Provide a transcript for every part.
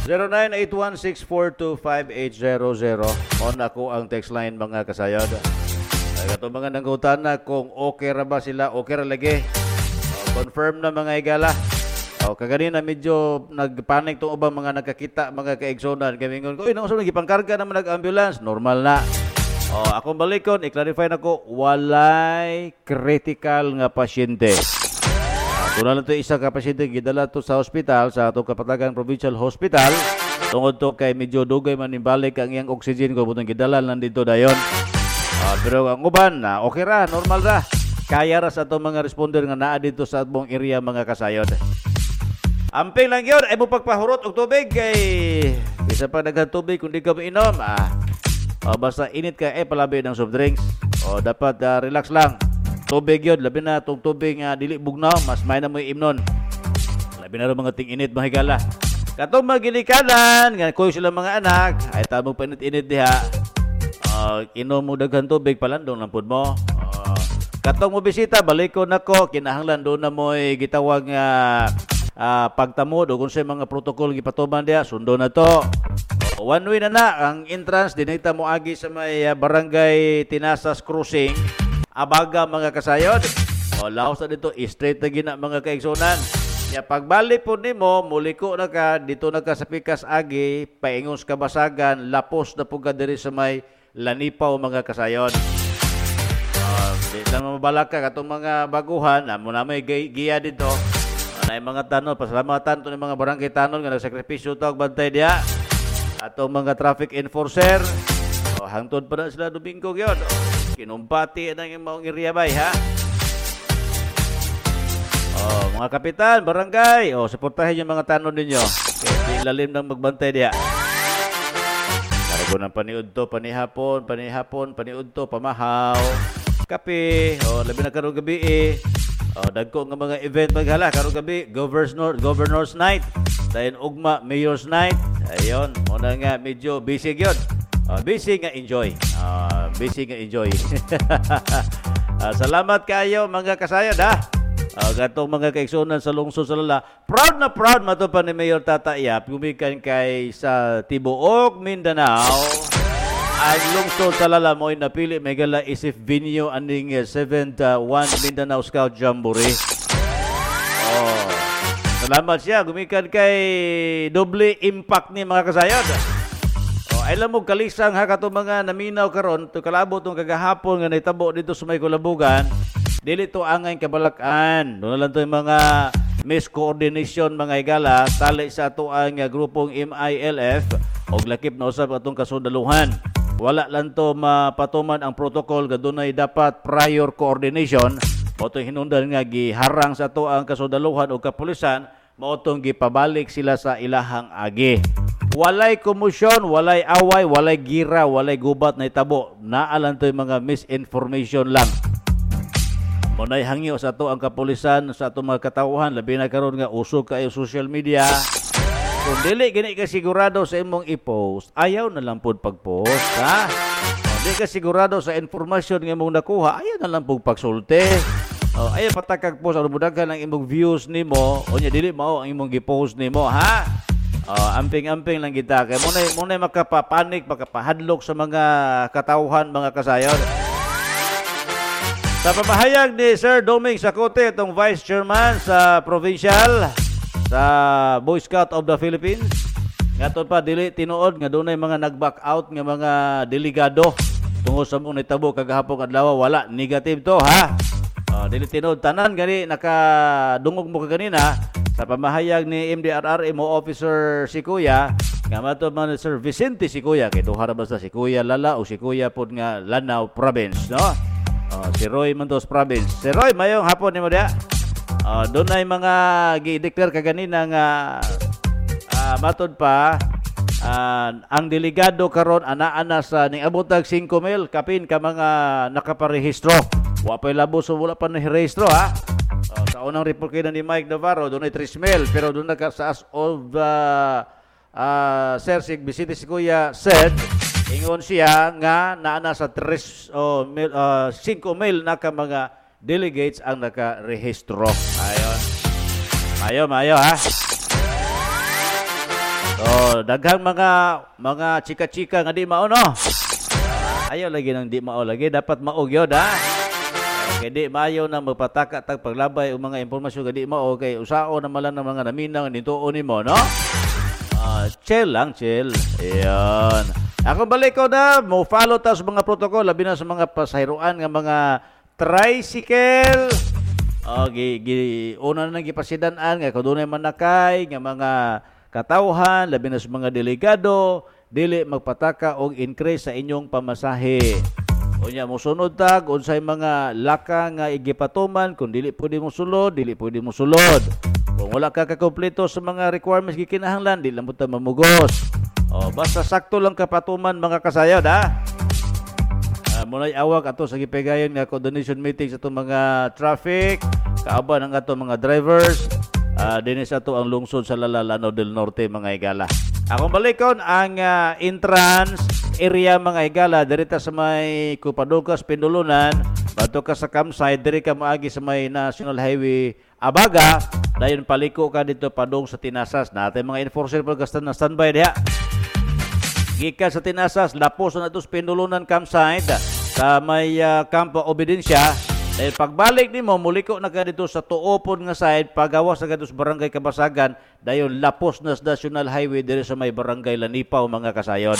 0981-642-5800. On ako ang text line mga kasayod. Ay kato mga nanggutan na kung okay ra ba sila, okay ra lagi. Confirm na mga igala. Kaganina medyo nagpanik tong ubang mga nakakita, mga kaigsonan. Gamingon ko, nang sunod gipangkarga naman nag-ambulance, normal na. Akong balikon, i-clarify na ko, walay critical nga pasyente. Kung na lang ito isa ka pasyente, gidala to sa hospital, sa itong Kapatagan Provincial Hospital, tungod to kay medyo dugay man ibalik ang iyang oxygen ko, butong gidala lang dito dayon. Pero ang uban, okay ra, normal ra. Kaya ra sa itong mga responder nga naa dito sa atong area mga kasayod. Amping lang yun, ay mo pagpahurot og tubig kay isa pa daghang tubig kung di ka mainom. Basta init ka, palabi ng soft drinks. Dapat relax lang. Tubig yun, labi na itong tubig dili bugnaw, mas may na mo imnon. Labi na rin mga ting-init mahigala. Katong magilikanan, nga kuyo sila mga anak, ay tamang painit-init diha. Inom mo daghang tubig, palandong lang pud mo. Katong mo bisita, balikon nako, kinahanglan doon na mo gitawag nga pagtamod o kung sa mga protocol gipatuman diya, sundo na to. One way na ang entrance dinita mo agi sa may barangay Tinasas Crossing, Abaga mga kasayod. Laos na dito, straight na gina mga kaigsunan. Pagbalik po nimo, muliko na ka, dito na ka sa Pikas agi, paingos ka Basagan, lapos na po ka diri sa may Lanipaw mga kasayod. Di na mabalak ka katong mga baguhan, muna may giya dito. Ay mga tanon, pasalamatan to ng mga barangay tanon nga nagsakripisyo tawag bantay diya. Atong mga traffic enforcer, hangtod pa na sila Domingo yun. Kinumpati na yung maong area bay, ha? Mga kapitan, barangay, suportahin yung mga tanon ninyo. Kaya lalim ng magbantay diya. Karago ng paniud to, panihapon, paniud to, pamahaw, kape, labi na karong gabi dagko nga mga event maghala karong gabi, Governor's Night, dayon ugma Mayor's Night. Ayon, muna nga medyo busy gyud. Busy nga enjoy. Salamat kayo mga kasayod ha. Gatong mga kaigsunan sa lungsod sa Lala. Proud na proud mato pa ni Mayor Tata Yap gumikan kay sa Tibuok, Mindanao. Ang lungsod sa Lala mo'y napili may gala isip venue aning 7th Mindanao Scout Jamboree. Salamat siya. Gumikan kay doble impact ni mga kasayod. Ay lang mo kalisang ha kato mga naminaw karon to kalabo tong kagahapon nga naitabo dito sa may Kulabugan. Dili to angay kabalakan. Doon lang to yung mga miscoordination mga igala tali sa ato ang grupong MILF og lakip na usab atong kasundaluhan. Wala lang to mapatuman ang protocol nga dunay dapat prior coordination. Mao to hinungdan nga giharang sa ato ang kasundaluhan o kapulisan, mao tong gipabalik sila sa ilahang agi. Walay komosyon, walay away, walay gira, walay gubat na itabo. Naalan to yung mga misinformation lang. Munay hangyo sa ato ang kapulisan sa ato mga katawhan, labi na karon nga usog kayo social media. Kung dili gani ka sigurado sa imong i-post, ayaw na lang pud pag-post, ha? Kung di ka sigurado sa informasyon nga imong nakuha, ayaw na lang pud pagsulti. Ayaw patakag-post, ang mudagan ang imong views nimo, o nya dili mao ang imong gi-post nimo, ha? Amping-amping lang kita. Kaya muna makapapanik, makapahadlok sa mga katawhan, mga kasayod. Sa pamahayag ni Sir Doming Sacote, itong Vice Chairman sa Provincial, sa Boy Scout of the Philippines, ngaton pa dili tinuod nga dunay mga nag-back out nga mga delegado tungod sa mong nitabo kagahapon adlaw, wala negative to, ha? Dili tinuod tanan gani nakadungog mo kaganina sa pamahayag ni MDRRMO Officer si Kuya nga mato man Sir Vicente si Kuya kay duha ra basta si Kuya Lala o si Kuya pod nga Lanao Province, no? Si Roy Mantos Province. Si Roy, mayong hapon nimo dia. Doon ay mga gi-declare kaganina nga matod pa ang delegado karon ana-ana sa ning abotag 5,000 kapin ka mga nakaparehistro. Wa pa labo so wala pa nahirehistro, ha. Sa unang report kay ni Mike Navarro doon ay 3,000 pero doon na sa as of Sir Vicente si Kuya said ingon siya nga naana sa 5,000 na ka mga delegates ang naka-rehistro. Ayon. Mayo, ha? So, daghang mga chika-chika nga di mao no. Ayaw lagi ng di mao lagi, dapat mao gyud ha. Okay, di maayo na magpataka tag paglabay og mga impormasyon nga di mao kay usao na malan ng mga naminaw nituon nimo no. Chill lang, chill. Ayan. Ako balik ko na, mo follow ta sa mga protocol, labi na sa mga pasahiruan nga mga tricycle. Una na gipasidan-an nga kadunay manakay nga mga katawhan, labi na sa mga delikado, dili magpataka og increase sa inyong pamasahe. Unya mo sunod tag unsay mga laka nga igipatuman kung dili pwede mo sulod, dili pwede mo sulod. Kung wala ka kakompleto sa mga requirements gikinahanglan, di lang mo ta mamugos. Basta sakto lang kapatuman mga kasayod ha. Muna'y awak ato sa gipegayon nga coordination meeting sa itong mga traffic, kaaban ang ato mga drivers, dinis ato ang lungsod sa Lanao del Norte mga higala. Akong balikon ang entrance area mga higala, dirita sa may Kupadukas, Pindulunan, bato ka sa campsite, diri ka maagi sa may National Highway Abaga, dayon paliko ka dito padung sa Tinasas. Natin mga enforcer pagkastan na standby diha. Gikan sa Tinasas, lapos na ito sa Pindulunan campsite sa may Campo Obediencia. Dahil pagbalik ni mo, muliko na ka dito sa tuopon nga side, pagawas na ka dito sa Barangay Kabasagan, dayon lapos na sa National Highway dito sa may Barangay Lanipaw mga kasayod.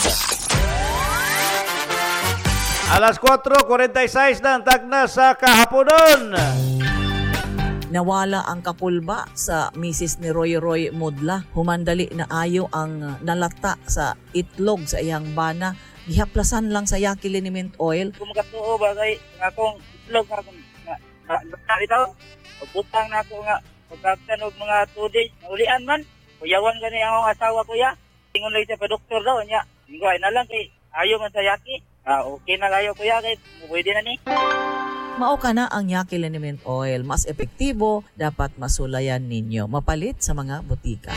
Alas 4:46 na ang tagna sa kahaponon. Nawala ang kapulba sa misis ni Roy Mudla. Humandali na ayo ang nalata sa itlog sa iyang bana. Gihaplasan lang sa Yaki liniment oil. Kung magatuo ba kay akong itlog nga ito, pagputang na ako nga pagkaktan og mga 2 days, naulian man. Kuyawan gani ang asawa kuya. Tingon lagi sa doktor daw niya. Ingo ay na lang kay ayo man sa Yaki. Okay na kayo kuya kay pwede na ni. Mao ka na ang Yaki liniment oil. Mas epektibo, dapat masulayan ninyo. Mapalit sa mga butika.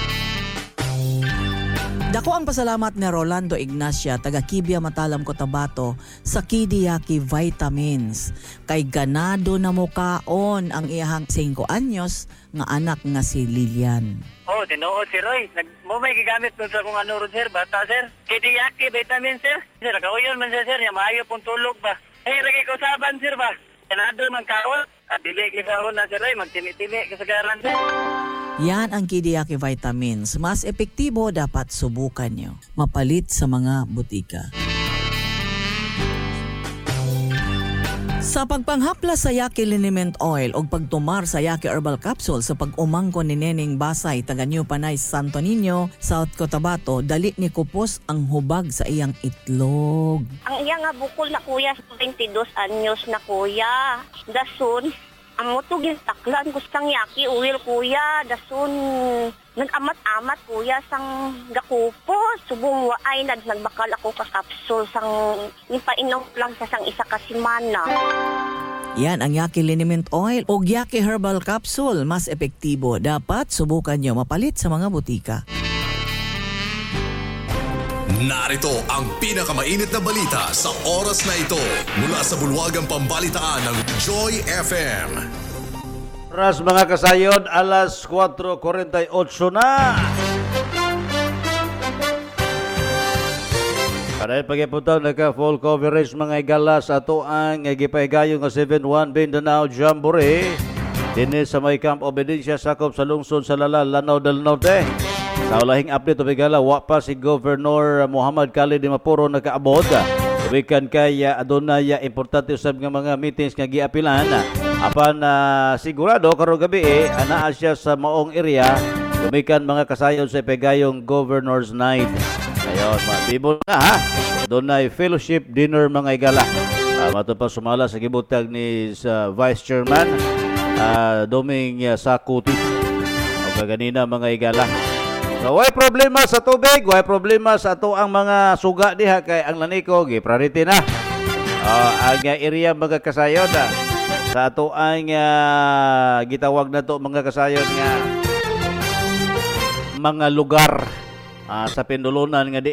Dako ang pasalamat ni Rolando Ignacia, taga Kibia Matalam Cotabato, sa Kidi Yaki Vitamins. Kay ganado na mukaon ang iyahang 5 anyos nga anak nga si Lilian. Tinuod si Roy. Mo may gigamit dun sa kung ano ron sir, bata sir. Kidi Yaki Vitamins sir. Sir, kauyon man sir, ya maayo pong tulog ba. Lagi ko saban sir ba. Ganado man kaon. At dili kikaon na sir Roy, magtimi-timi kasagaran sir. Yan ang Kidi Yaki Vitamins. Mas epektibo, dapat subukan nyo. Mapalit sa mga butika. Sa pagpanghapla sa Yaki Liniment Oil o pagtumar sa Yaki Herbal Capsule sa pag-umangkon ni Neneng Basay, taga New Panay, Santo Niño, South Cotabato, dali ni Kupos ang hubag sa iyang itlog. Ang iya nga bukol na kuya, 22 anyos na kuya. Dasun, ang mutugin taklan, gustang Yaki oil kuya. Dasun, nag-amat-amat kuya sang gakupos. Subong waay nagbakal ako ka capsule sang nipainom lang sa sang isa ka simana. Yan ang Yaki Liniment Oil o Yaki Herbal Capsule. Mas epektibo. Dapat subukan nyo, mapalit sa mga butika. Narito ang pinakamainit na balita sa oras na ito mula sa bulwagang pambalitaan ng Joy FM. Oras mga kasayod, alas 4:48 na. Para pagpunta naka-full coverage mga igala sa ato ang gipahigayon nga 7-1 Mindanao Jamboree. Dini sa may Camp Obediencia sakop sa lungsod sa Lanao del Norte. Sa ulahing update o bigala, wa pa si Governor Muhammad Khalid di Mapuro nakaabot. Ubikan kay adunay importante usab nga mga meetings nga giapilan. Apan sigurado karong gabi anaa siya sa maong area. Ubikan mga kasayon sa pegayong Governor's Night. Ayon, mabibol na ha. Adunay fellowship dinner mga igala. Mato pa sumala sa gibutag ni Vice Chairman Doming Sakuti. O ganina mga igala. So, way problema sa tubig, way problema sa ato ang mga suga diha kay ang laniko gi-priority na. Ang area mga kasayod sa ato ang gitawag na to mga kasayod nga mga lugar sa Pindulunan nga di